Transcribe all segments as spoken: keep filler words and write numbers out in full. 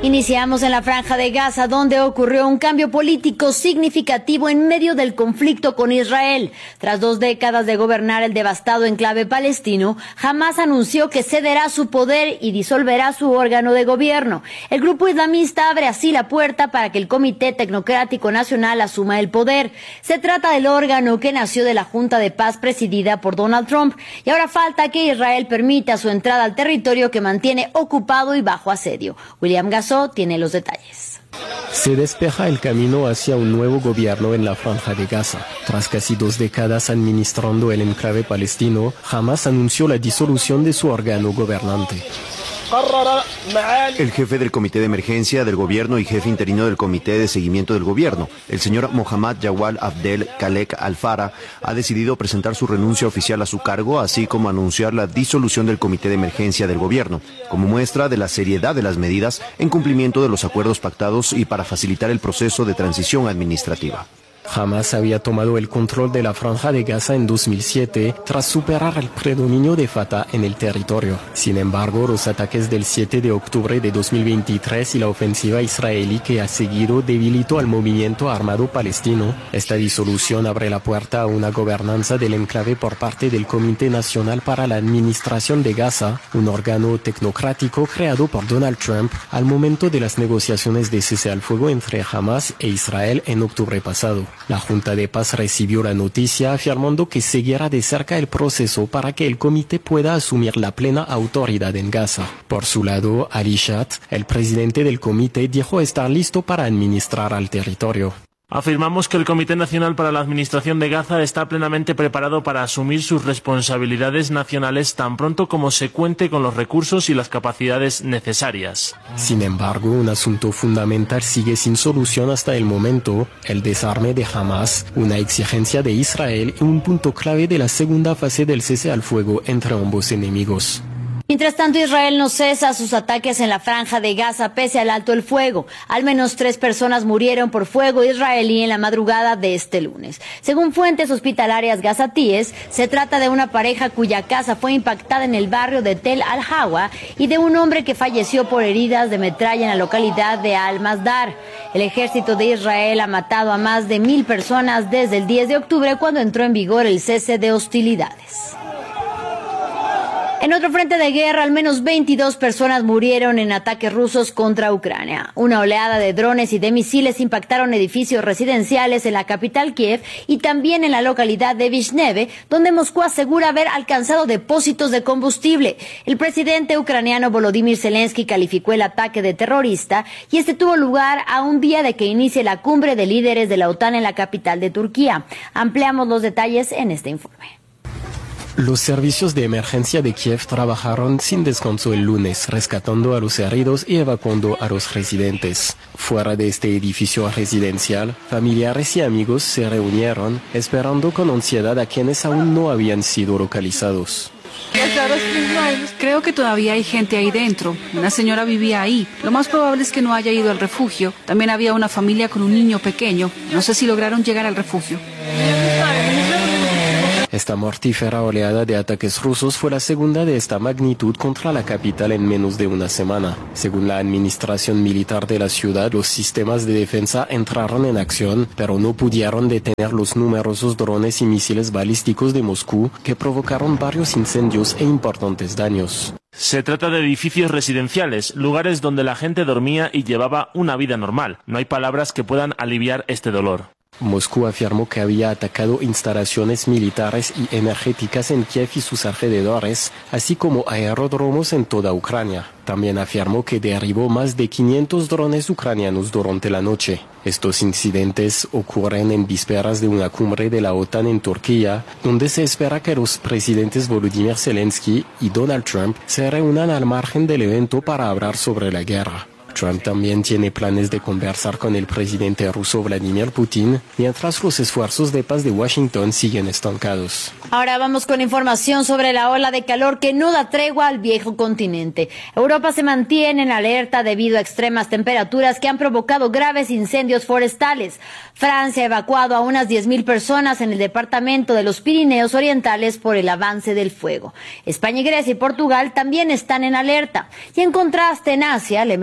Iniciamos en la Franja de Gaza, donde ocurrió un cambio político significativo en medio del conflicto con Israel. Tras dos décadas de gobernar el devastado enclave palestino, Hamás anunció que cederá su poder y disolverá su órgano de gobierno. El grupo islamista abre así la puerta para que el Comité Tecnocrático Nacional asuma el poder. Se trata del órgano que nació de la Junta de Paz presidida por Donald Trump, y ahora falta que Israel permita su entrada al territorio que mantiene ocupado y bajo asedio. William Gassó tiene los detalles. Se despeja el camino hacia un nuevo gobierno en la Franja de Gaza. Tras casi dos décadas administrando el enclave palestino, Hamás anunció la disolución de su órgano gobernante. El jefe del Comité de Emergencia del Gobierno y jefe interino del Comité de Seguimiento del Gobierno, el señor Mohammad Jawad Abdel Khalek Al-Farah, ha decidido presentar su renuncia oficial a su cargo, así como anunciar la disolución del Comité de Emergencia del Gobierno, como muestra de la seriedad de las medidas en cumplimiento de los acuerdos pactados y para facilitar el proceso de transición administrativa. Hamás había tomado el control de la Franja de Gaza en dos mil siete tras superar el predominio de Fatah en el territorio. Sin embargo, los ataques del siete de octubre de dos mil veintitrés y la ofensiva israelí que ha seguido debilitó al movimiento armado palestino. Esta disolución abre la puerta a una gobernanza del enclave por parte del Comité Nacional para la Administración de Gaza, un órgano tecnocrático creado por Donald Trump al momento de las negociaciones de cese al fuego entre Hamás e Israel en octubre pasado. La Junta de Paz recibió la noticia afirmando que seguirá de cerca el proceso para que el comité pueda asumir la plena autoridad en Gaza. Por su lado, Ali Shat, el presidente del comité, dijo estar listo para administrar al territorio. Afirmamos que el Comité Nacional para la Administración de Gaza está plenamente preparado para asumir sus responsabilidades nacionales tan pronto como se cuente con los recursos y las capacidades necesarias. Sin embargo, un asunto fundamental sigue sin solución hasta el momento: el desarme de Hamás, una exigencia de Israel y un punto clave de la segunda fase del cese al fuego entre ambos enemigos. Mientras tanto, Israel no cesa sus ataques en la Franja de Gaza pese al alto el fuego. Al menos tres personas murieron por fuego israelí en la madrugada de este lunes. Según fuentes hospitalarias gazatíes, se trata de una pareja cuya casa fue impactada en el barrio de Tel Al-Hawa y de un hombre que falleció por heridas de metralla en la localidad de Al-Masdar. El ejército de Israel ha matado a más de mil personas desde el diez de octubre, cuando entró en vigor el cese de hostilidades. En otro frente de guerra, al menos veintidós personas murieron en ataques rusos contra Ucrania. Una oleada de drones y de misiles impactaron edificios residenciales en la capital Kiev y también en la localidad de Vishneve, donde Moscú asegura haber alcanzado depósitos de combustible. El presidente ucraniano Volodymyr Zelensky calificó el ataque de terrorista, y este tuvo lugar a un día de que inicie la cumbre de líderes de la OTAN en la capital de Turquía. Ampliamos los detalles en este informe. Los servicios de emergencia de Kiev trabajaron sin descanso el lunes, rescatando a los heridos y evacuando a los residentes. Fuera de este edificio residencial, familiares y amigos se reunieron, esperando con ansiedad a quienes aún no habían sido localizados. Creo que todavía hay gente ahí dentro. Una señora vivía ahí. Lo más probable es que no haya ido al refugio. También había una familia con un niño pequeño. No sé si lograron llegar al refugio. Esta mortífera oleada de ataques rusos fue la segunda de esta magnitud contra la capital en menos de una semana. Según la administración militar de la ciudad, los sistemas de defensa entraron en acción, pero no pudieron detener los numerosos drones y misiles balísticos de Moscú, que provocaron varios incendios e importantes daños. Se trata de edificios residenciales, lugares donde la gente dormía y llevaba una vida normal. No hay palabras que puedan aliviar este dolor. Moscú afirmó que había atacado instalaciones militares y energéticas en Kiev y sus alrededores, así como aeródromos en toda Ucrania. También afirmó que derribó más de quinientos drones ucranianos durante la noche. Estos incidentes ocurren en vísperas de una cumbre de la OTAN en Turquía, donde se espera que los presidentes Volodymyr Zelensky y Donald Trump se reúnan al margen del evento para hablar sobre la guerra. Trump también tiene planes de conversar con el presidente ruso Vladimir Putin, mientras los esfuerzos de paz de Washington siguen estancados. Ahora vamos con información sobre la ola de calor que no da tregua al viejo continente. Europa se mantiene en alerta debido a extremas temperaturas que han provocado graves incendios forestales. Francia ha evacuado a unas diez mil personas en el departamento de los Pirineos Orientales por el avance del fuego. España y Grecia y Portugal también están en alerta. Y en contraste, en Asia, la emergencia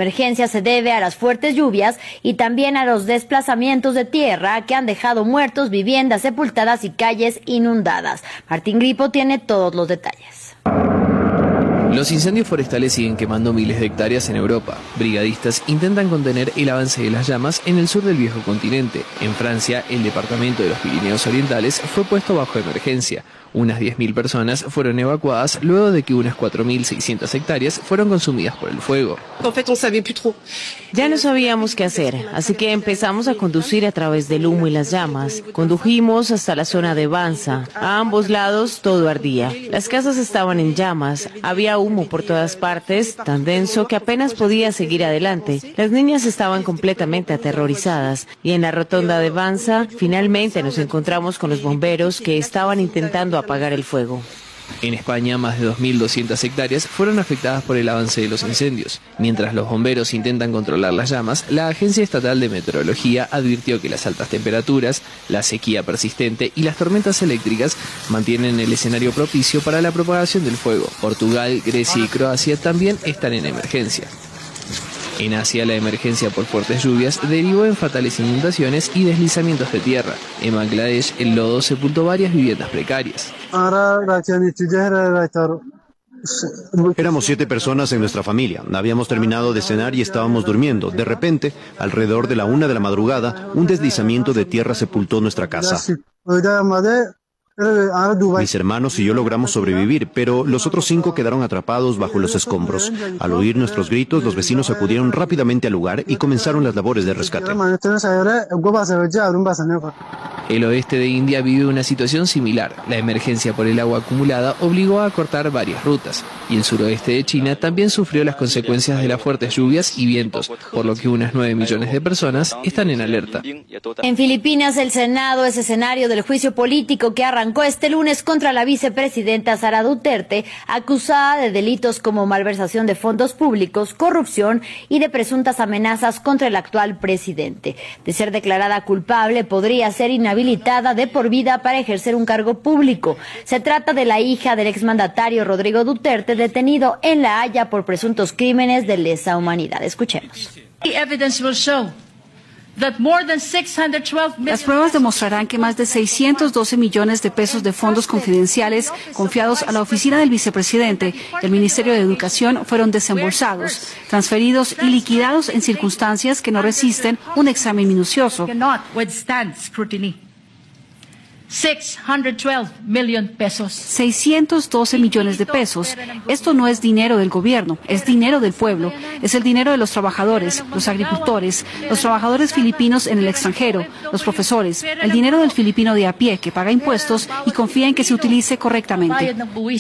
emergencia se debe a las fuertes lluvias y también a los desplazamientos de tierra que han dejado muertos, viviendas sepultadas y calles inundadas. Martín Gripo tiene todos los detalles. Los incendios forestales siguen quemando miles de hectáreas en Europa. Brigadistas intentan contener el avance de las llamas en el sur del viejo continente. En Francia, el departamento de los Pirineos Orientales fue puesto bajo emergencia. Unas diez mil personas fueron evacuadas luego de que unas cuatro mil seiscientas hectáreas fueron consumidas por el fuego. Ya no sabíamos qué hacer, así que empezamos a conducir a través del humo y las llamas. Condujimos hasta la zona de Banza. A ambos lados todo ardía. Las casas estaban en llamas, había humo por todas partes, tan denso que apenas podía seguir adelante. Las niñas estaban completamente aterrorizadas y en la rotonda de Banza finalmente nos encontramos con los bomberos que estaban intentando apagar el fuego. En España, más de dos mil doscientas hectáreas fueron afectadas por el avance de los incendios. Mientras los bomberos intentan controlar las llamas, la Agencia Estatal de Meteorología advirtió que las altas temperaturas, la sequía persistente y las tormentas eléctricas mantienen el escenario propicio para la propagación del fuego. Portugal, Grecia y Croacia también están en emergencia. En Asia, la emergencia por fuertes lluvias derivó en fatales inundaciones y deslizamientos de tierra. En Bangladesh, el lodo sepultó varias viviendas precarias. Éramos siete personas en nuestra familia. Habíamos terminado de cenar y estábamos durmiendo. De repente, alrededor de la una de la madrugada, un deslizamiento de tierra sepultó nuestra casa. Mis hermanos y yo logramos sobrevivir, pero los otros cinco quedaron atrapados bajo los escombros. Al oír nuestros gritos, los vecinos acudieron rápidamente al lugar y comenzaron las labores de rescate. El oeste de India vive una situación similar. La emergencia por el agua acumulada obligó a cortar varias rutas. Y el suroeste de China también sufrió las consecuencias de las fuertes lluvias y vientos, por lo que unas nueve millones de personas están en alerta. En Filipinas, el Senado es escenario del juicio político que arrancó este lunes contra la vicepresidenta Sara Duterte, acusada de delitos como malversación de fondos públicos, corrupción y de presuntas amenazas contra el actual presidente. De ser declarada culpable, podría ser inhabilitada de por vida para ejercer un cargo público. Se trata de la hija del exmandatario Rodrigo Duterte, detenido en La Haya por presuntos crímenes de lesa humanidad. Escuchemos. Las pruebas demostrarán que más de seiscientos doce millones de pesos de fondos confidenciales confiados a la oficina del vicepresidente del Ministerio de Educación fueron desembolsados, transferidos y liquidados en circunstancias que no resisten un examen minucioso. seiscientos doce millones de pesos. Esto no es dinero del gobierno, es dinero del pueblo. Es el dinero de los trabajadores, los agricultores, los trabajadores filipinos en el extranjero, los profesores, el dinero del filipino de a pie que paga impuestos y confía en que se utilice correctamente.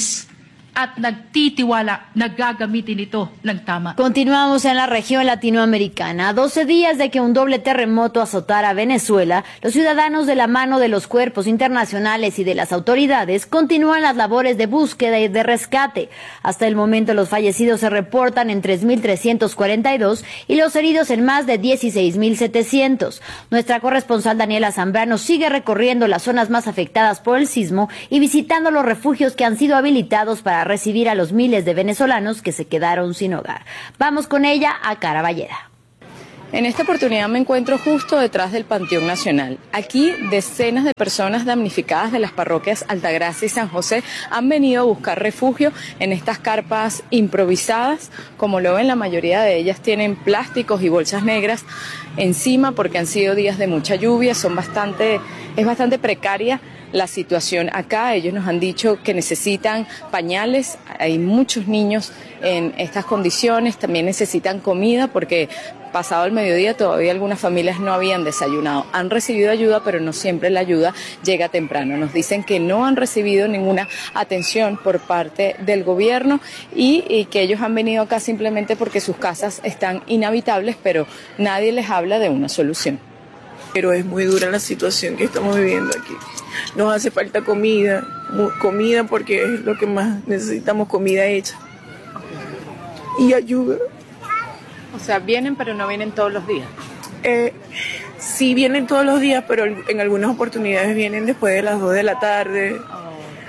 Continuamos en la región latinoamericana. A doce días de que un doble terremoto azotara a Venezuela, los ciudadanos, de la mano de los cuerpos internacionales y de las autoridades, continúan las labores de búsqueda y de rescate. Hasta el momento, los fallecidos se reportan en tres mil trescientos cuarenta y dos y los heridos en más de dieciséis mil setecientos. Nuestra corresponsal Daniela Zambrano sigue recorriendo las zonas más afectadas por el sismo y visitando los refugios que han sido habilitados para recibir a los miles de venezolanos que se quedaron sin hogar. Vamos con ella a Caraballeda. En esta oportunidad me encuentro justo detrás del Panteón Nacional. Aquí decenas de personas damnificadas de las parroquias Altagracia y San José han venido a buscar refugio en estas carpas improvisadas. Como lo ven, la mayoría de ellas tienen plásticos y bolsas negras encima porque han sido días de mucha lluvia, son bastante, es bastante precaria la situación acá. Ellos nos han dicho que necesitan pañales, hay muchos niños en estas condiciones, también necesitan comida porque pasado el mediodía todavía algunas familias no habían desayunado. Han recibido ayuda, pero no siempre la ayuda llega temprano. Nos dicen que no han recibido ninguna atención por parte del gobierno y, y que ellos han venido acá simplemente porque sus casas están inhabitables, pero nadie les habla de una solución. Pero es muy dura la situación que estamos viviendo aquí. Nos hace falta comida, comida porque es lo que más necesitamos, comida hecha. Y ayuda. O sea, vienen pero no vienen todos los días. Eh, sí vienen todos los días, pero en algunas oportunidades vienen después de las dos de la tarde.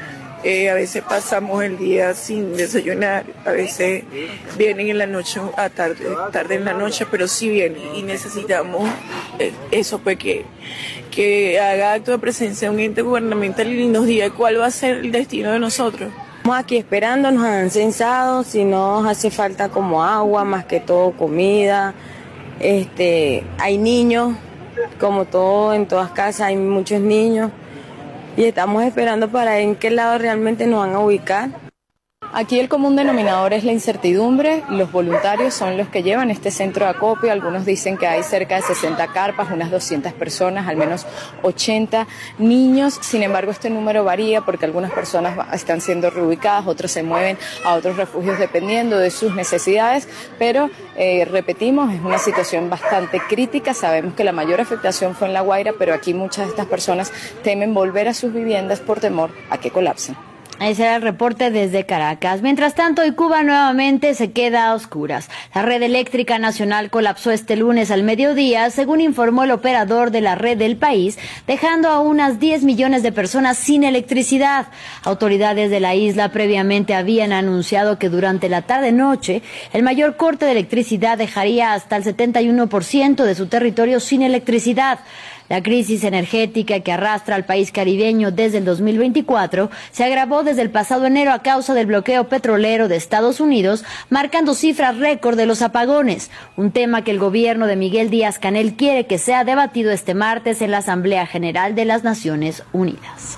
Eh, a veces pasamos el día sin desayunar, a veces vienen en la noche, a tarde, tarde en la noche, pero sí vienen y necesitamos eh, eso, pues que, que haga acto de presencia un ente gubernamental y nos diga cuál va a ser el destino de nosotros. Estamos aquí esperando, nos han censado, si nos hace falta como agua, más que todo comida, este, hay niños, como todo en todas casas hay muchos niños. Y estamos esperando para ver en qué lado realmente nos van a ubicar. Aquí el común denominador es la incertidumbre. Los voluntarios son los que llevan este centro de acopio. Algunos dicen que hay cerca de sesenta carpas, unas doscientas personas, al menos ochenta niños. Sin embargo, este número varía porque algunas personas están siendo reubicadas, otros se mueven a otros refugios dependiendo de sus necesidades. Pero, eh, repetimos, es una situación bastante crítica. Sabemos que la mayor afectación fue en La Guaira, pero aquí muchas de estas personas temen volver a sus viviendas por temor a que colapsen. Ese era el reporte desde Caracas. Mientras tanto, hoy Cuba nuevamente se queda a oscuras. La red eléctrica nacional colapsó este lunes al mediodía, según informó el operador de la red del país, dejando a unas diez millones de personas sin electricidad. Autoridades de la isla previamente habían anunciado que durante la tarde-noche el mayor corte de electricidad dejaría hasta el setenta y uno por ciento de su territorio sin electricidad. La crisis energética que arrastra al país caribeño desde el dos mil veinticuatro se agravó desde el pasado enero a causa del bloqueo petrolero de Estados Unidos, marcando cifras récord de los apagones, un tema que el gobierno de Miguel Díaz-Canel quiere que sea debatido este martes en la Asamblea General de las Naciones Unidas.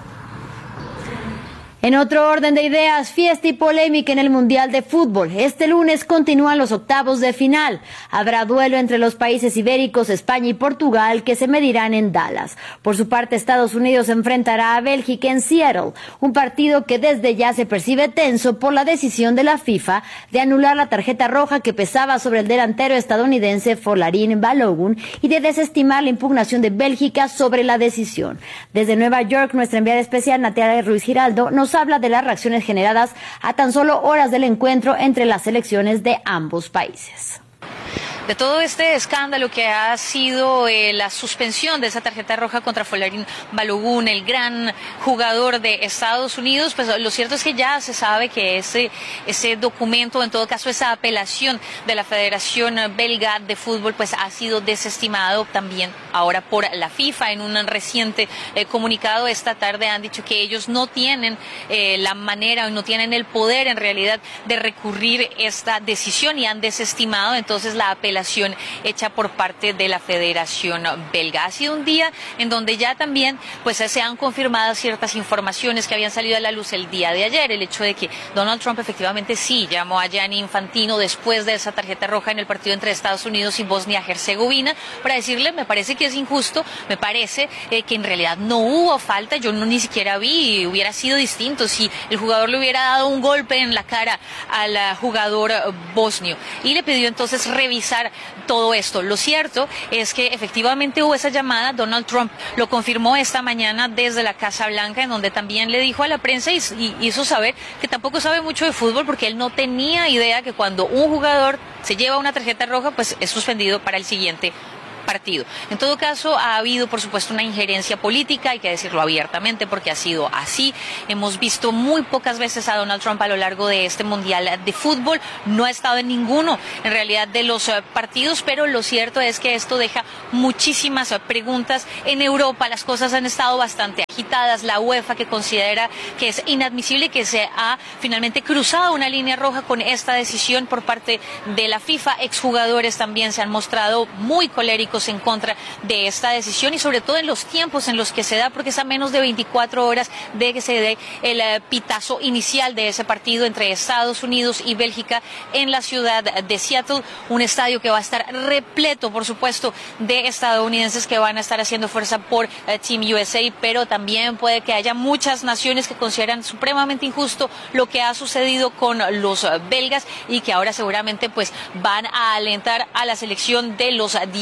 En otro orden de ideas, fiesta y polémica en el Mundial de Fútbol. Este lunes continúan los octavos de final. Habrá duelo entre los países ibéricos, España y Portugal, que se medirán en Dallas. Por su parte, Estados Unidos enfrentará a Bélgica en Seattle, un partido que desde ya se percibe tenso por la decisión de la FIFA de anular la tarjeta roja que pesaba sobre el delantero estadounidense Folarin Balogun y de desestimar la impugnación de Bélgica sobre la decisión. Desde Nueva York, nuestra enviada especial Natalia Ruiz Giraldo nos habla de las reacciones generadas a tan solo horas del encuentro entre las selecciones de ambos países. De todo este escándalo que ha sido eh, la suspensión de esa tarjeta roja contra Folarin Balogun, el gran jugador de Estados Unidos, pues lo cierto es que ya se sabe que ese, ese documento, en todo caso esa apelación de la Federación Belga de Fútbol, pues ha sido desestimado también ahora por la FIFA. En un reciente eh, comunicado esta tarde han dicho que ellos no tienen eh, la manera o no tienen el poder en realidad de recurrir esta decisión y han desestimado entonces la apelación hecha por parte de la Federación Belga. Ha sido un día en donde ya también pues se han confirmado ciertas informaciones que habían salido a la luz el día de ayer, el hecho de que Donald Trump efectivamente sí llamó a Gianni Infantino después de esa tarjeta roja en el partido entre Estados Unidos y Bosnia-Herzegovina para decirle, me parece que es injusto, me parece eh, que en realidad no hubo falta, yo no ni siquiera vi, hubiera sido distinto si el jugador le hubiera dado un golpe en la cara al jugador bosnio, y le pidió entonces revisar todo esto. Lo cierto es que efectivamente hubo esa llamada. Donald Trump lo confirmó esta mañana desde la Casa Blanca, en donde también le dijo a la prensa y, y hizo saber que tampoco sabe mucho de fútbol porque él no tenía idea que cuando un jugador se lleva una tarjeta roja pues es suspendido para el siguiente partido. En todo caso, ha habido, por supuesto, una injerencia política, hay que decirlo abiertamente, porque ha sido así. Hemos visto muy pocas veces a Donald Trump a lo largo de este Mundial de Fútbol. No ha estado en ninguno, en realidad, de los partidos, pero lo cierto es que esto deja muchísimas preguntas. En Europa las cosas han estado bastante agitadas. La UEFA, que considera que es inadmisible que se ha finalmente cruzado una línea roja con esta decisión por parte de la FIFA. Exjugadores también se han mostrado muy coléricos en contra de esta decisión y sobre todo en los tiempos en los que se da, porque es a menos de veinticuatro horas de que se dé el uh, pitazo inicial de ese partido entre Estados Unidos y Bélgica en la ciudad de Seattle, un estadio que va a estar repleto, por supuesto, de estadounidenses que van a estar haciendo fuerza por uh, Team U S A, pero también puede que haya muchas naciones que consideran supremamente injusto lo que ha sucedido con los uh, belgas y que ahora seguramente pues van a alentar a la selección de los uh, Diablos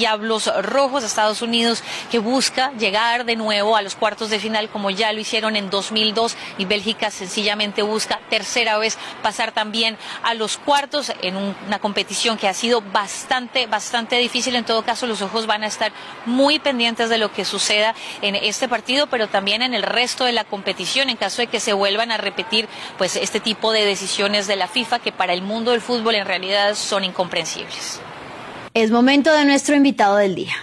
Ojos Rojos, Estados Unidos, que busca llegar de nuevo a los cuartos de final como ya lo hicieron en dos mil dos, y Bélgica sencillamente busca tercera vez pasar también a los cuartos en un, una competición que ha sido bastante, bastante difícil. En todo caso, los ojos van a estar muy pendientes de lo que suceda en este partido, pero también en el resto de la competición, en caso de que se vuelvan a repetir pues este tipo de decisiones de la FIFA, que para el mundo del fútbol en realidad son incomprensibles. Es momento de nuestro invitado del día.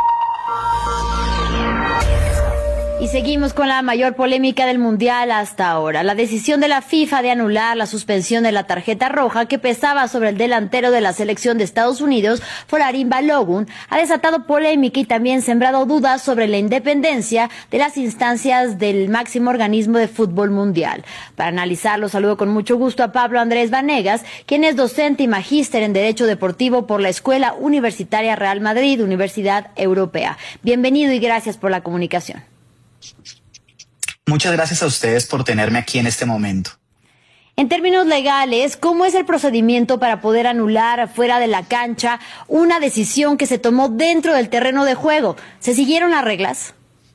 Y seguimos con la mayor polémica del Mundial hasta ahora. La decisión de la FIFA de anular la suspensión de la tarjeta roja que pesaba sobre el delantero de la selección de Estados Unidos, Folarin Balogun, ha desatado polémica y también sembrado dudas sobre la independencia de las instancias del máximo organismo de fútbol mundial. Para analizarlo, saludo con mucho gusto a Pablo Andrés Vanegas, quien es docente y magíster en Derecho Deportivo por la Escuela Universitaria Real Madrid, Universidad Europea. Bienvenido y gracias por la comunicación. Muchas gracias a ustedes por tenerme aquí en este momento. En términos legales, ¿cómo es el procedimiento para poder anular fuera de la cancha una decisión que se tomó dentro del terreno de juego? ¿Se siguieron las reglas?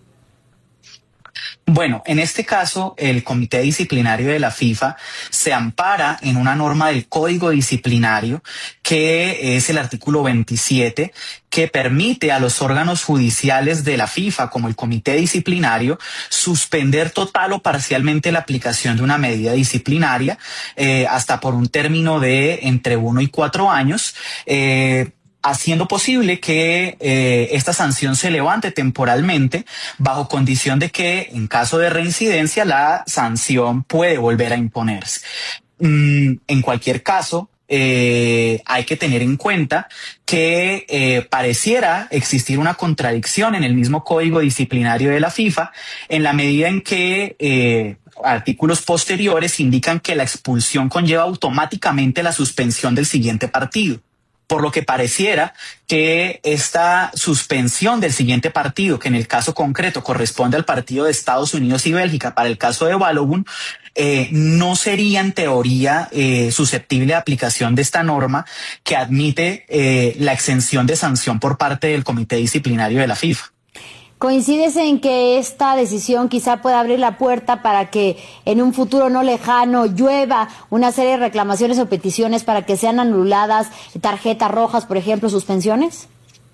Bueno, en este caso, el Comité Disciplinario de la FIFA se ampara en una norma del Código Disciplinario, que es el artículo veintisiete, que permite a los órganos judiciales de la FIFA, como el Comité Disciplinario, suspender total o parcialmente la aplicación de una medida disciplinaria, eh, hasta por un término de entre uno y cuatro años, eh, haciendo posible que eh, esta sanción se levante temporalmente, bajo condición de que, en caso de reincidencia, la sanción puede volver a imponerse. Mm, en cualquier caso, eh, hay que tener en cuenta que eh, pareciera existir una contradicción en el mismo Código Disciplinario de la FIFA, en la medida en que eh, artículos posteriores indican que la expulsión conlleva automáticamente la suspensión del siguiente partido. Por lo que pareciera que esta suspensión del siguiente partido, que en el caso concreto corresponde al partido de Estados Unidos y Bélgica, para el caso de Balogun, eh, no sería en teoría eh, susceptible de aplicación de esta norma que admite eh, la exención de sanción por parte del Comité Disciplinario de la FIFA. ¿Coincides en que esta decisión quizá pueda abrir la puerta para que en un futuro no lejano llueva una serie de reclamaciones o peticiones para que sean anuladas tarjetas rojas, por ejemplo, suspensiones?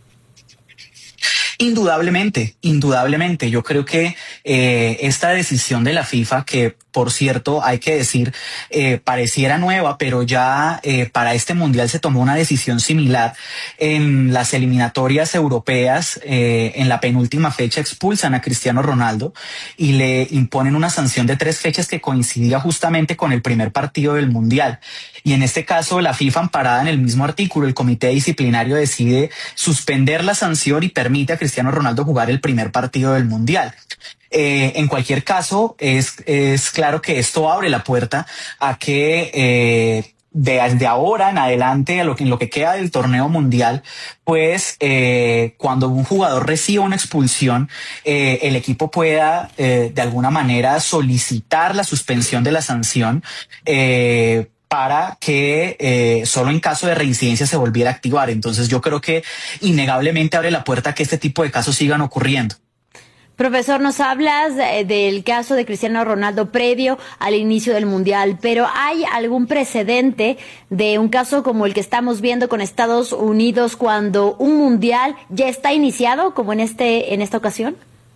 Indudablemente, indudablemente. Yo creo que eh, esta decisión de la FIFA, que por cierto hay que decir, eh, pareciera nueva, pero ya eh, para este mundial se tomó una decisión similar en las eliminatorias europeas. Eh, en la penúltima fecha expulsan a Cristiano Ronaldo y le imponen una sanción de tres fechas que coincidía justamente con el primer partido del mundial. Y en este caso, la FIFA, amparada en el mismo artículo, el Comité Disciplinario decide suspender la sanción y permite a Cristiano Ronaldo jugar el primer partido del mundial. Eh, en cualquier caso, es, es claro que esto abre la puerta a que eh, desde ahora en adelante, a lo que, en lo que queda del torneo mundial, pues eh, cuando un jugador reciba una expulsión, eh, el equipo pueda eh, de alguna manera solicitar la suspensión de la sanción, eh, para que eh, solo en caso de reincidencia se volviera a activar. Entonces yo creo que innegablemente abre la puerta a que este tipo de casos sigan ocurriendo. Profesor, nos hablas del caso de Cristiano Ronaldo previo al inicio del Mundial, pero ¿hay algún precedente de un caso como el que estamos viendo con Estados Unidos cuando un Mundial ya está iniciado, como en este en esta ocasión?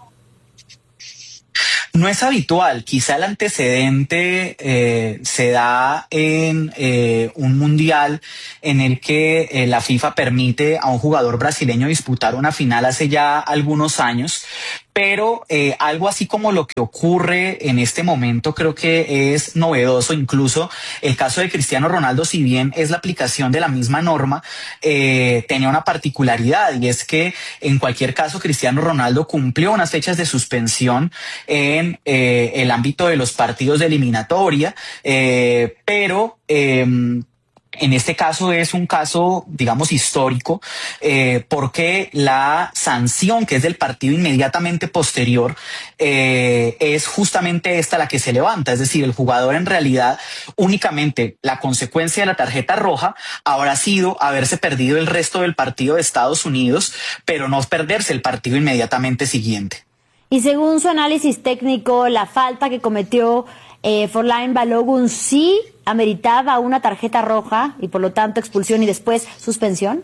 No es habitual, quizá el antecedente eh, se da en eh, un mundial en el que eh, la FIFA permite a un jugador brasileño disputar una final hace ya algunos años, pero eh, algo así como lo que ocurre en este momento creo que es novedoso. Incluso el caso de Cristiano Ronaldo, si bien es la aplicación de la misma norma, eh, tenía una particularidad, y es que en cualquier caso Cristiano Ronaldo cumplió unas fechas de suspensión en eh, el ámbito de los partidos de eliminatoria, eh, pero eh, En este caso es un caso, digamos, histórico, eh, porque la sanción, que es del partido inmediatamente posterior, eh, es justamente esta la que se levanta. Es decir, el jugador en realidad únicamente la consecuencia de la tarjeta roja habrá sido haberse perdido el resto del partido de Estados Unidos, pero no perderse el partido inmediatamente siguiente. Y según su análisis técnico, la falta que cometió eh, Folarin Balogun sí ameritaba una tarjeta roja y por lo tanto expulsión y después suspensión.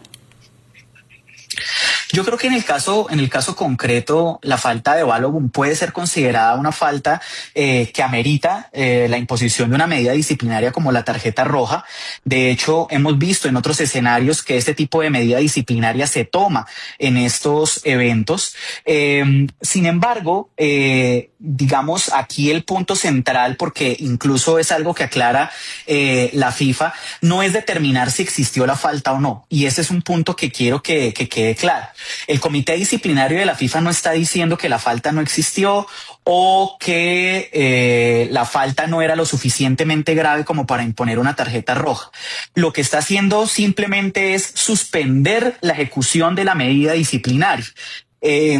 Yo creo que en el caso, en el caso concreto, la falta de Balogun puede ser considerada una falta eh, que amerita eh, la imposición de una medida disciplinaria como la tarjeta roja. De hecho, hemos visto en otros escenarios que este tipo de medida disciplinaria se toma en estos eventos. Eh, sin embargo, eh, digamos, aquí el punto central, porque incluso es algo que aclara eh, la FIFA, no es determinar si existió la falta o no. Y ese es un punto que quiero que, que quede claro. El comité disciplinario de la FIFA no está diciendo que la falta no existió o que eh, la falta no era lo suficientemente grave como para imponer una tarjeta roja. Lo que está haciendo simplemente es suspender la ejecución de la medida disciplinaria. Eh,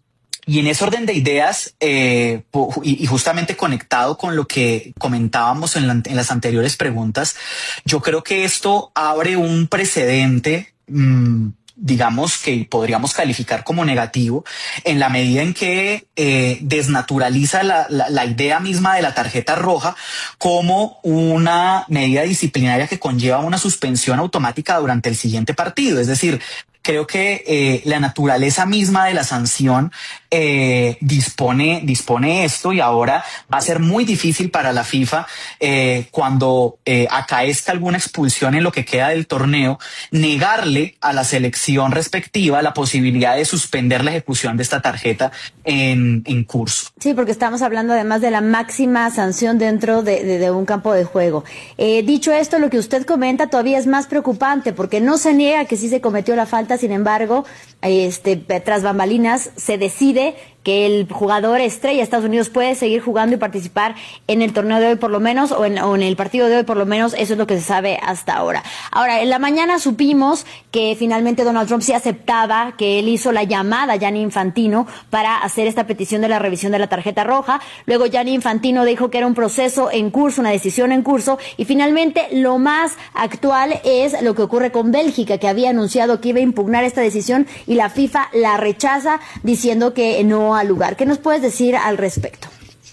Y en ese orden de ideas, eh, y justamente conectado con lo que comentábamos en, la, en las anteriores preguntas, yo creo que esto abre un precedente, mmm, digamos, que podríamos calificar como negativo, en la medida en que eh, desnaturaliza la, la, la idea misma de la tarjeta roja como una medida disciplinaria que conlleva una suspensión automática durante el siguiente partido. Es decir, creo que eh, la naturaleza misma de la sanción eh, dispone, dispone esto, y ahora va a ser muy difícil para la FIFA eh, cuando eh, acaezca alguna expulsión en lo que queda del torneo, negarle a la selección respectiva la posibilidad de suspender la ejecución de esta tarjeta en, en curso. Sí, porque estamos hablando además de la máxima sanción dentro de, de, de un campo de juego. Eh, dicho esto, lo que usted comenta todavía es más preocupante, porque no se niega que sí se cometió la falta. Sin embargo, este, tras bambalinas se decide que el jugador estrella de Estados Unidos puede seguir jugando y participar en el torneo de hoy por lo menos, o en, o en el partido de hoy por lo menos. Eso es lo que se sabe hasta ahora. Ahora, en la mañana supimos que finalmente Donald Trump sí aceptaba que él hizo la llamada a Gianni Infantino para hacer esta petición de la revisión de la tarjeta roja. Luego Gianni Infantino dijo que era un proceso en curso, una decisión en curso, y finalmente lo más actual es lo que ocurre con Bélgica, que había anunciado que iba a impugnar esta decisión y la FIFA la rechaza diciendo que no al lugar. ¿Qué nos puedes decir al respecto?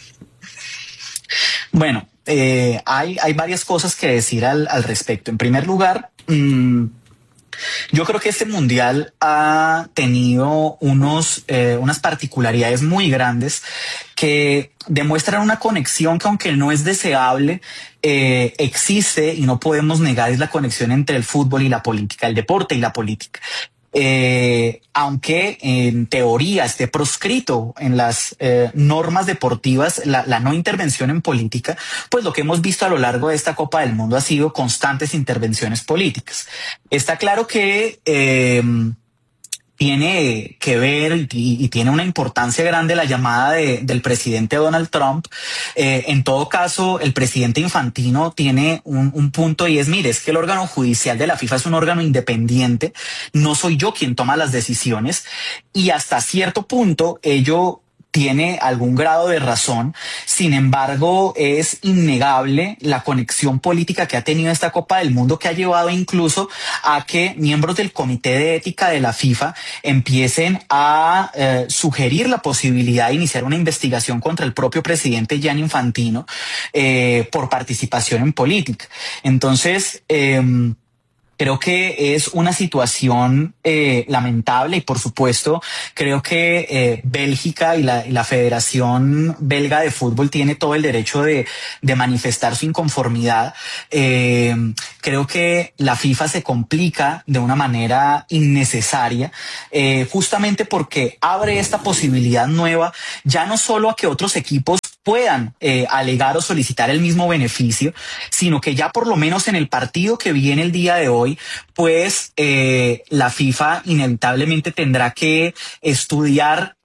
Bueno, eh, hay, hay varias cosas que decir al, al respecto. En primer lugar, mmm, yo creo que este mundial ha tenido unos, eh, unas particularidades muy grandes que demuestran una conexión que, aunque no es deseable, eh, existe, y no podemos negar, es la conexión entre el fútbol y la política, el deporte y la política. Eh, aunque en teoría esté proscrito en las eh, normas deportivas la, la no intervención en política, pues lo que hemos visto a lo largo de esta Copa del Mundo ha sido constantes intervenciones políticas. Está claro que eh, tiene que ver y, y tiene una importancia grande la llamada de, del presidente Donald Trump. Eh, en todo caso, el presidente Infantino tiene un, un punto, y es, mire, es que el órgano judicial de la FIFA es un órgano independiente, no soy yo quien toma las decisiones, y hasta cierto punto ello tiene algún grado de razón. Sin embargo, es innegable la conexión política que ha tenido esta Copa del Mundo, que ha llevado incluso a que miembros del Comité de Ética de la FIFA empiecen a eh, sugerir la posibilidad de iniciar una investigación contra el propio presidente Gianni Infantino eh, por participación en política. Entonces, eh, creo que es una situación eh, lamentable, y por supuesto creo que eh, Bélgica y la, y la Federación Belga de Fútbol tiene todo el derecho de, de manifestar su inconformidad. Eh, creo que la FIFA se complica de una manera innecesaria, eh, justamente porque abre esta posibilidad nueva, ya no solo a que otros equipos puedan eh, alegar o solicitar el mismo beneficio, sino que ya por lo menos en el partido que viene el día de hoy, pues eh, la FIFA inevitablemente tendrá que estudiar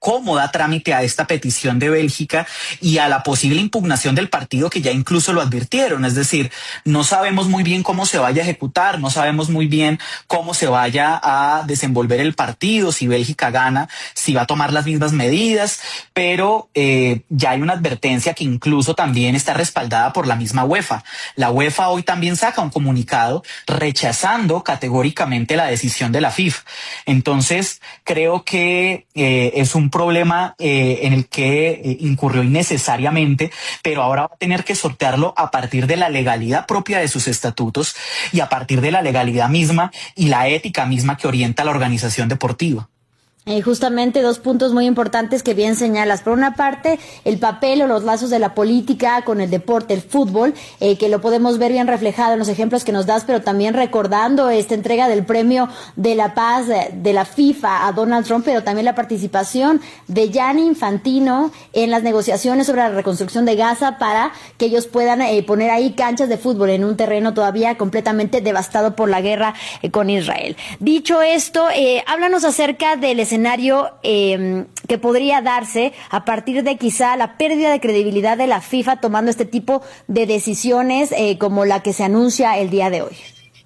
cómo da trámite a esta petición de Bélgica y a la posible impugnación del partido, que ya incluso lo advirtieron. Es decir, no sabemos muy bien cómo se vaya a ejecutar, no sabemos muy bien cómo se vaya a desenvolver el partido, si Bélgica gana, si va a tomar las mismas medidas, pero eh, ya hay una advertencia que incluso también está respaldada por la misma UEFA. La UEFA hoy también saca un comunicado rechazando categóricamente la decisión de la FIFA. Entonces, creo que eh, es un problema eh, en el que eh, incurrió innecesariamente, pero ahora va a tener que sortearlo a partir de la legalidad propia de sus estatutos y a partir de la legalidad misma y la ética misma que orienta a la organización deportiva. Eh, justamente dos puntos muy importantes que bien señalas. Por una parte, el papel o los lazos de la política con el deporte, el fútbol, eh, que lo podemos ver bien reflejado en los ejemplos que nos das, pero también recordando esta entrega del premio de la paz de, de la FIFA a Donald Trump, pero también la participación de Gianni Infantino en las negociaciones sobre la reconstrucción de Gaza para que ellos puedan eh, poner ahí canchas de fútbol en un terreno todavía completamente devastado por la guerra eh, con Israel. Dicho esto, eh, háblanos acerca del escenario escenario eh, que podría darse a partir de quizá la pérdida de credibilidad de la FIFA tomando este tipo de decisiones eh, como la que se anuncia el día de hoy,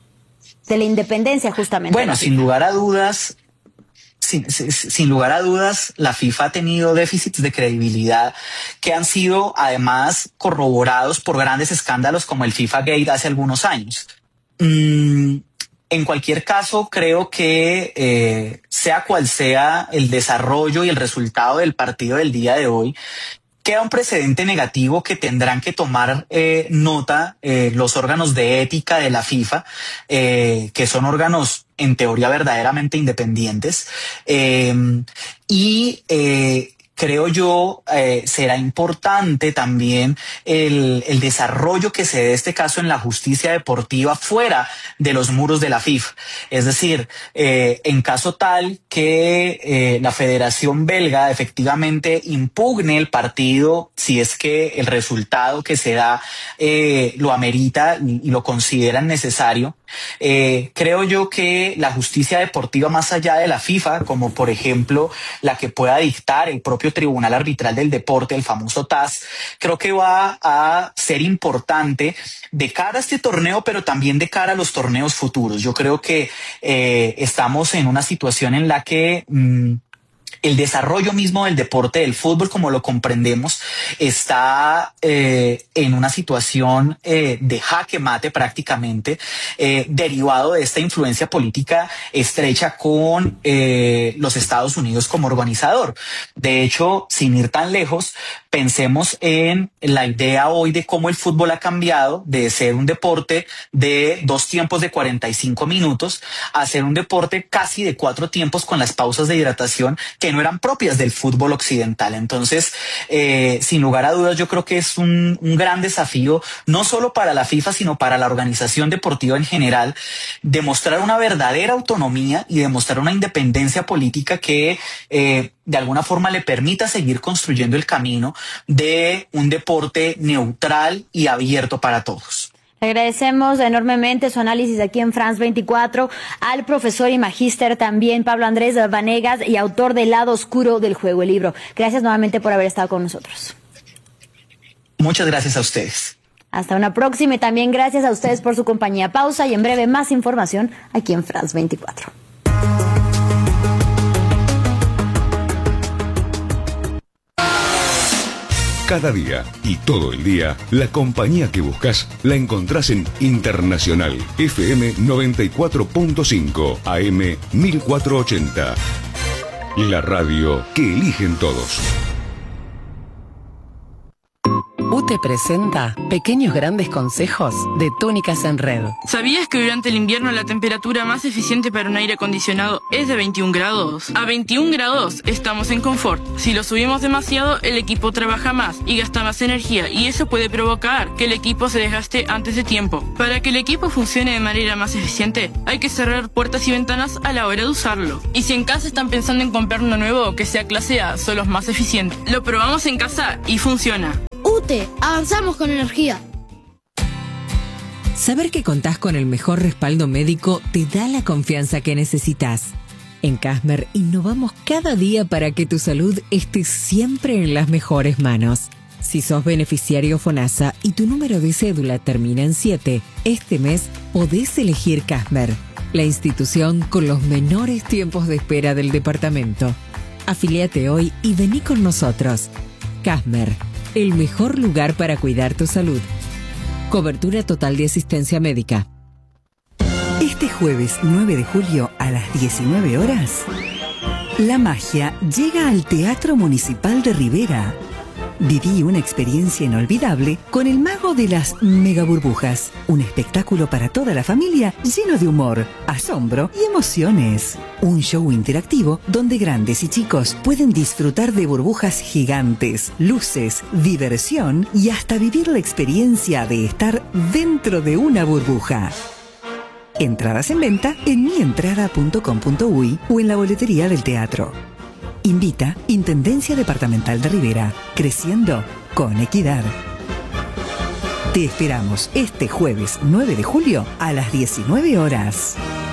de la independencia justamente. Bueno, sin lugar a dudas, sin, sin, sin lugar a dudas, la FIFA ha tenido déficits de credibilidad que han sido además corroborados por grandes escándalos como el FIFA Gate hace algunos años. Mm. En cualquier caso, creo que eh, sea cual sea el desarrollo y el resultado del partido del día de hoy, queda un precedente negativo que tendrán que tomar eh, nota eh, los órganos de ética de la FIFA, eh, que son órganos en teoría verdaderamente independientes, eh, y eh, creo yo eh, será importante también el, el desarrollo que se dé este caso en la justicia deportiva fuera de los muros de la FIFA. Es decir, eh, en caso tal que eh, la Federación Belga efectivamente impugne el partido, si es que el resultado que se da eh, lo amerita y, y lo consideran necesario, eh, creo yo que la justicia deportiva más allá de la FIFA, como por ejemplo la que pueda dictar el propio Tribunal Arbitral del Deporte, el famoso T A S, creo que va a ser importante de cara a este torneo, pero también de cara a los torneos futuros. Yo creo que eh, estamos en una situación en la que mmm, el desarrollo mismo del deporte del fútbol, como lo comprendemos, está eh, en una situación eh, de jaque mate prácticamente, eh, derivado de esta influencia política estrecha con eh, los Estados Unidos como organizador. De hecho, sin ir tan lejos, pensemos en la idea hoy de cómo el fútbol ha cambiado de ser un deporte de dos tiempos de cuarenta y cinco minutos a ser un deporte casi de cuatro tiempos con las pausas de hidratación que no eran propias del fútbol occidental. Entonces, eh, sin lugar a dudas, yo creo que es un, un gran desafío, no solo para la FIFA, sino para la organización deportiva en general, demostrar una verdadera autonomía y demostrar una independencia política que eh, de alguna forma le permita seguir construyendo el camino de un deporte neutral y abierto para todos. Le agradecemos enormemente su análisis aquí en France veinticuatro al profesor y magíster también Pablo Andrés Vanegas y autor del Lado Oscuro del Juego, el libro. Gracias nuevamente por haber estado con nosotros. Muchas gracias a ustedes. Hasta una próxima y también gracias a ustedes por su compañía. Pausa y en breve más información aquí en France veinticuatro. Cada día y todo el día, la compañía que buscas la encontrás en Internacional F M noventa y cuatro punto cinco, A M mil cuatrocientos ochenta. La radio que eligen todos. U T E presenta Pequeños Grandes Consejos de Túnicas en Red. ¿Sabías que durante el invierno la temperatura más eficiente para un aire acondicionado es de veintiún grados? A veintiún grados estamos en confort. Si lo subimos demasiado, el equipo trabaja más y gasta más energía, y eso puede provocar que el equipo se desgaste antes de tiempo. Para que el equipo funcione de manera más eficiente, hay que cerrar puertas y ventanas a la hora de usarlo. Y si en casa están pensando en comprar uno nuevo que sea clase A, son los más eficientes. Lo probamos en casa y funciona. U T E, avanzamos con energía. Saber que contás con el mejor respaldo médico te da la confianza que necesitas. En Casmer innovamos cada día para que tu salud esté siempre en las mejores manos. Si sos beneficiario FONASA y tu número de cédula termina en siete, este mes podés elegir Casmer, la institución con los menores tiempos de espera del departamento. Afíliate hoy y vení con nosotros. Casmer, el mejor lugar para cuidar tu salud. Cobertura total de asistencia médica. Este jueves nueve de julio a las diecinueve horas, la magia llega al Teatro Municipal de Rivera. Viví una experiencia inolvidable con el mago de las megaburbujas, un espectáculo para toda la familia lleno de humor, asombro y emociones. Un show interactivo donde grandes y chicos pueden disfrutar de burbujas gigantes, luces, diversión y hasta vivir la experiencia de estar dentro de una burbuja. Entradas en venta en mi entrada punto com punto uy o en la boletería del teatro. Invita Intendencia Departamental de Rivera, creciendo con equidad. Te esperamos este jueves nueve de julio a las diecinueve horas.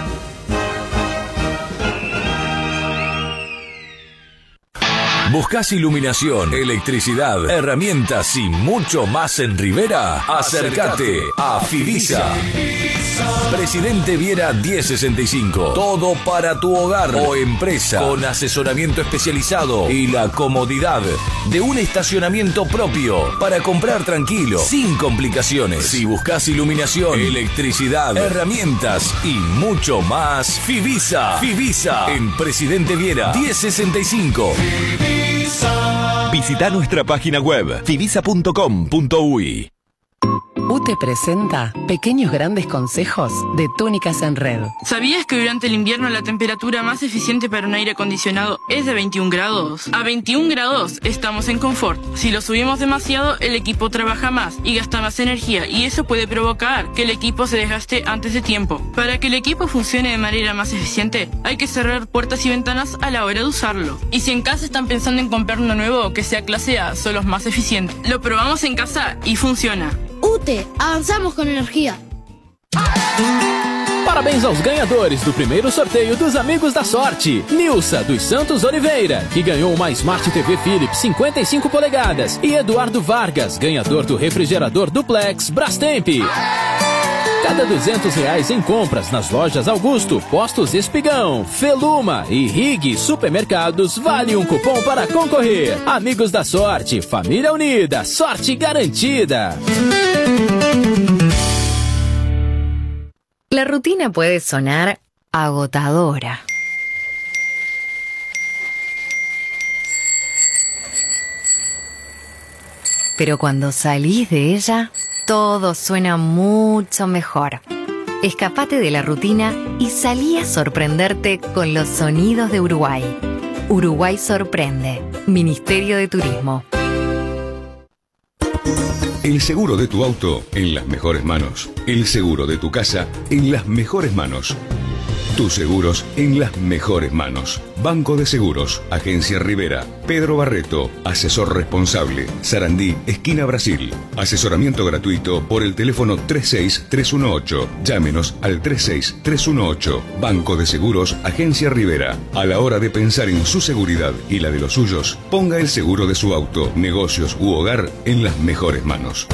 ¿Buscas iluminación, electricidad, herramientas y mucho más en Rivera? Acércate a Fivisa. Presidente Viera diez sesenta y cinco. Todo para tu hogar o empresa, con asesoramiento especializado y la comodidad de un estacionamiento propio para comprar tranquilo, sin complicaciones. Si buscas iluminación, electricidad, herramientas y mucho más, Fivisa. Fivisa en Presidente Viera diez sesenta y cinco. Visita nuestra página web fivisa punto com punto uy. U T E presenta Pequeños Grandes Consejos de Túnicas en Red. ¿Sabías que durante el invierno la temperatura más eficiente para un aire acondicionado es de veintiún grados? A veintiún grados estamos en confort. Si lo subimos demasiado, el equipo trabaja más y gasta más energía, y eso puede provocar que el equipo se desgaste antes de tiempo. Para que el equipo funcione de manera más eficiente, hay que cerrar puertas y ventanas a la hora de usarlo. Y si en casa están pensando en comprar uno nuevo que sea clase A, son los más eficientes. Lo probamos en casa y funciona. U T E, avanzamos con energía. Parabéns aos ganhadores do primeiro sorteio dos Amigos da Sorte. Nilsa dos Santos Oliveira, que ganhou uma Smart T V Philips cinquenta e cinco polegadas. E Eduardo Vargas, ganhador do refrigerador Duplex Brastemp. Cada duzentos reais em compras nas lojas Augusto, Postos Espigão, Feluma e Rig Supermercados vale um cupom para concorrer. Amigos da Sorte, família unida, sorte garantida. La rutina puede sonar agotadora. Pero cuando salís de ella, todo suena mucho mejor. Escapate de la rutina y salí a sorprenderte con los sonidos de Uruguay. Uruguay sorprende. Ministerio de Turismo. El seguro de tu auto en las mejores manos. El seguro de tu casa en las mejores manos. Tus seguros en las mejores manos. Banco de Seguros, Agencia Rivera, Pedro Barreto, asesor responsable, Sarandí, esquina Brasil. Asesoramiento gratuito por el teléfono tres seis tres uno ocho. Llámenos al tres seis tres uno ocho. Banco de Seguros, Agencia Rivera. A la hora de pensar en su seguridad y la de los suyos, ponga el seguro de su auto, negocios u hogar en las mejores manos.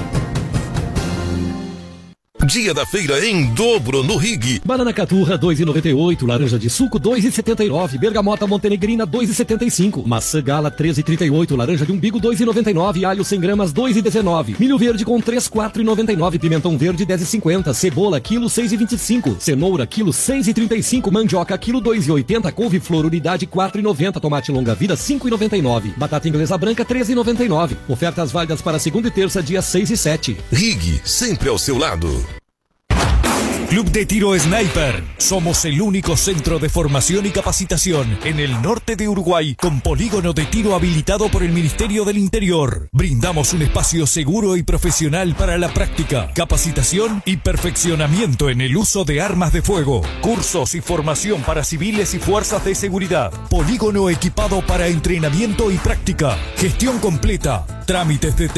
Dia da feira em dobro no Rig. Banana caturra dois e noventa e oito, laranja de suco dois e setenta e nove, bergamota montenegrina dois e setenta e cinco, maçã gala treze e trinta e oito, laranja de umbigo dois e noventa e nove, alho cem gramas dois e dezenove, milho verde com três, quatro e noventa e nove, pimentão verde dez e cinquenta, cebola quilo seis e vinte e cinco, cenoura quilo seis e trinta e cinco, mandioca quilo dois e oitenta, couve-flor unidade quatro e noventa, tomate longa vida cinco e noventa e nove, batata inglesa branca treze e noventa e nove. Ofertas válidas para segunda e terça, dia seis e sete. Rig, sempre ao seu lado. Club de Tiro Sniper. Somos el único centro de formación y capacitación en el norte de Uruguay con polígono de tiro habilitado por el Ministerio del Interior. Brindamos un espacio seguro y profesional para la práctica, capacitación y perfeccionamiento en el uso de armas de fuego. Cursos y formación para civiles y fuerzas de seguridad. Polígono equipado para entrenamiento y práctica. Gestión completa. Trámites de